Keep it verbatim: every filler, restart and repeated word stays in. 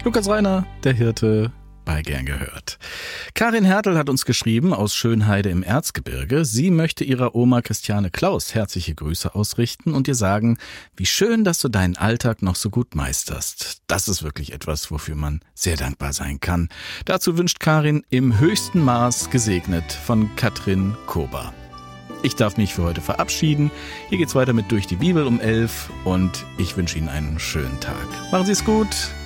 Lukas Reiner, der Hirte, bei Gern gehört. Karin Hertel hat uns geschrieben aus Schönheide im Erzgebirge. Sie möchte ihrer Oma Christiane Klaus herzliche Grüße ausrichten und ihr sagen, wie schön, dass du deinen Alltag noch so gut meisterst. Das ist wirklich etwas, wofür man sehr dankbar sein kann. Dazu wünscht Karin im höchsten Maß gesegnet von Katrin Kober. Ich darf mich für heute verabschieden. Hier geht's weiter mit Durch die Bibel um elf und ich wünsche Ihnen einen schönen Tag. Machen Sie es gut.